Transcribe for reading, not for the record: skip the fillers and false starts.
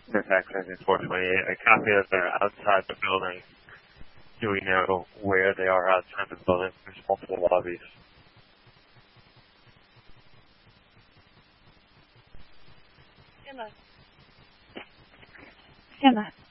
Fairfax Engine 428. I copy that they're outside the building. Do we know where they are outside the building? There's multiple lobbies. Emma.